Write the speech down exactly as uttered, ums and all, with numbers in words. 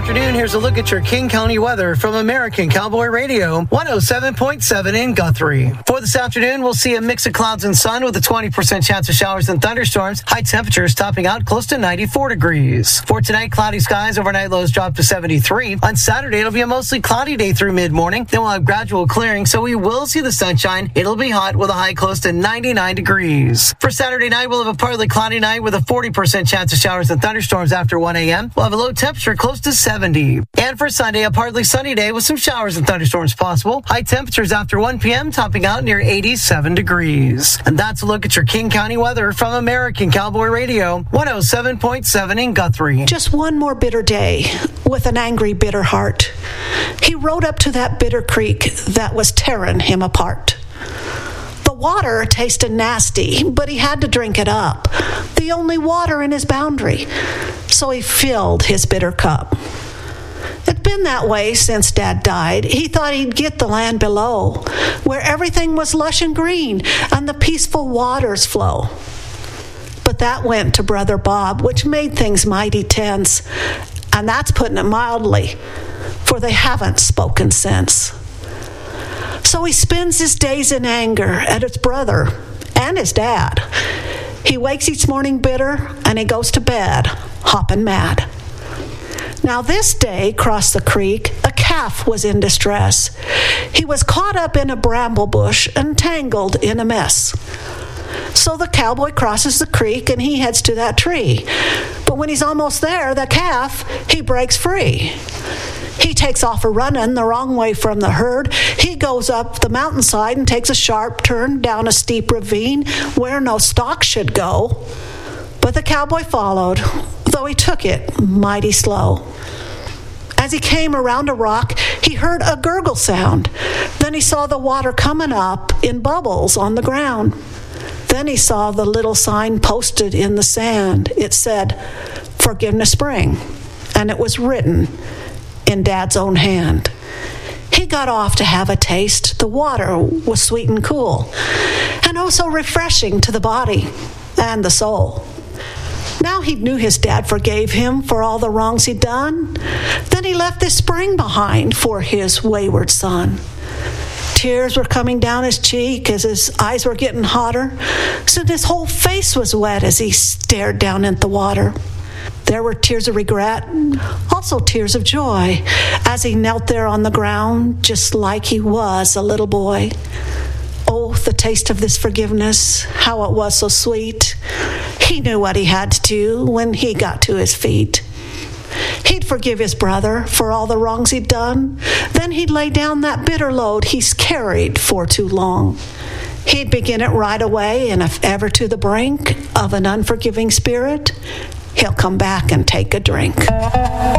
afternoon, here's a look at your King County weather from American Cowboy Radio, one oh seven point seven in Guthrie. For this afternoon, we'll see a mix of clouds and sun with a twenty percent chance of showers and thunderstorms. High temperatures topping out close to ninety-four degrees. For tonight, cloudy skies, overnight lows drop to seventy-three. On Saturday, it'll be a mostly cloudy day through mid-morning. Then we'll have gradual clearing, so we will see the sunshine. It'll be hot with a high close to ninety-nine degrees. For Saturday night, we'll have a partly cloudy night with a forty percent chance of showers and thunderstorms after one a.m. We'll have a low temperature close to seventy. And for Sunday, a partly sunny day with some showers and thunderstorms possible. High temperatures after one p.m. topping out near eighty-seven degrees. And that's a look at your King County weather from American Cowboy Radio, one oh seven point seven in Guthrie. Just one more bitter day with an angry, bitter heart. He rode up to that bitter creek that was tearing him apart. The water tasted nasty, but he had to drink it up. The only water in his boundary. So he filled his bitter cup. It's been that way since Dad died. He thought he'd get the land below, where everything was lush and green and the peaceful waters flow. But that went to Brother Bob, which made things mighty tense. And that's putting it mildly, for they haven't spoken since. So he spends his days in anger at his brother and his dad. He wakes each morning bitter, and he goes to bed hopping mad. Now this day, across the creek, a calf was in distress. He was caught up in a bramble bush and tangled in a mess. So the cowboy crosses the creek, and he heads to that tree. But when he's almost there, the calf, he breaks free. He takes off a-running the wrong way from the herd. He goes up the mountainside and takes a sharp turn down a steep ravine where no stock should go. But the cowboy followed, though he took it mighty slow. As he came around a rock, he heard a gurgle sound. Then he saw the water coming up in bubbles on the ground. Then he saw the little sign posted in the sand. It said, "Forgiveness Spring," and it was written in Dad's own hand. He got off to have a taste. The water was sweet and cool, and oh so refreshing to the body and the soul. Now he knew his dad forgave him for all the wrongs he'd done. Then he left this spring behind for his wayward son. Tears were coming down his cheek as his eyes were getting hotter, so his whole face was wet as he stared down at the water. There were tears of regret, also tears of joy, as he knelt there on the ground, just like he was a little boy. Oh, the taste of this forgiveness, how it was so sweet. He knew what he had to do when he got to his feet. He'd forgive his brother for all the wrongs he'd done. Then he'd lay down that bitter load he's carried for too long. He'd begin it right away, and if ever to the brink of an unforgiving spirit, he'll come back and take a drink.